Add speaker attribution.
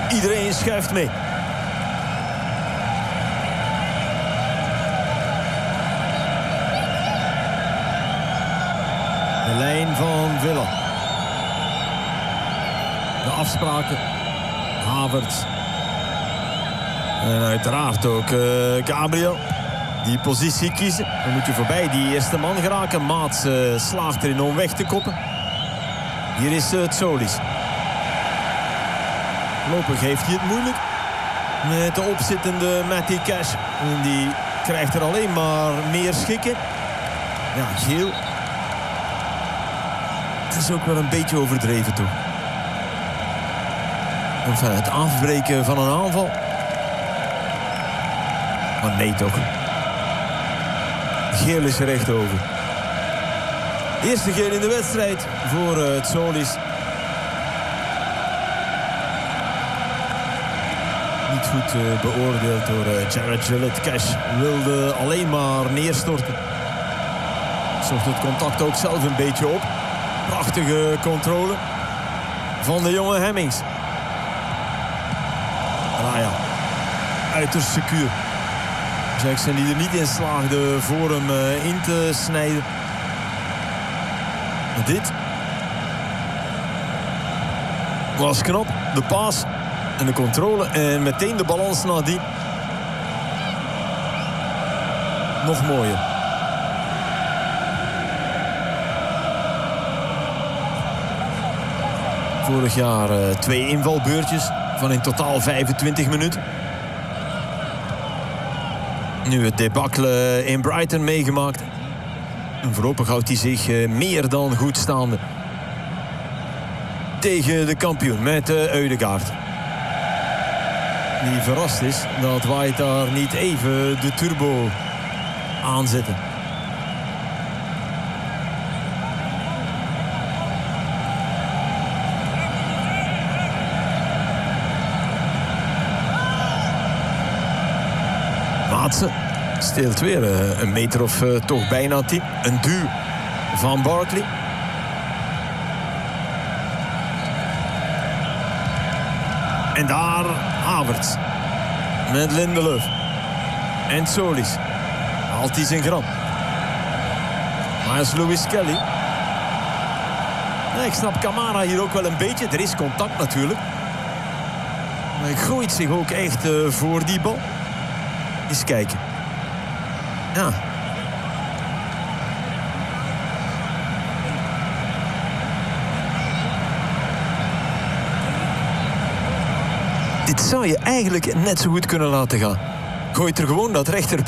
Speaker 1: Iedereen schuift mee. De lijn van Villa. De afspraken. Havertz. En uiteraard ook Gabriel. Die positie kiezen. Dan moet je voorbij die eerste man geraken. Maats slaagt erin om weg te koppen. Hier is Tsolis. Voorlopig heeft hij het moeilijk. Met de opzittende Matty Cash. En die krijgt er alleen maar meer schikken. Ja, geel. Het is ook wel een beetje overdreven toch. Enfin, het afbreken van een aanval. Maar nee toch. Geel is er recht over. Eerste geel in de wedstrijd voor Tsolis. Niet goed beoordeeld door Jared Gillett. Cash wilde alleen maar neerstorten. Zocht het contact ook zelf een beetje op. Prachtige controle van de jonge Hemmings. Raya. Uiterst secuur. Jackson die er niet in slaagde voor hem in te snijden. Dit was knap. De paas en de controle. En meteen de balans nadien. Nog mooier. Vorig jaar 2 invalbeurtjes van in totaal 25 minuten. Nu het debacle in Brighton meegemaakt. En voorlopig houdt hij zich meer dan goed staande. Tegen de kampioen met Ødegaard. Die verrast is dat White daar niet even de turbo aanzette. Maatsen steelt weer een meter of toch bijna 10. Een duw van Barkley. En daar Havertz. Met Lindelöf. En Tsolis. Haalt hij zijn gram. Maar is Louis Kelly. Ik snap Kamara hier ook wel een beetje. Er is contact natuurlijk. Maar hij gooit zich ook echt voor die bal. Eens kijken. Ja. Dit zou je eigenlijk net zo goed kunnen laten gaan. Gooit er gewoon dat rechter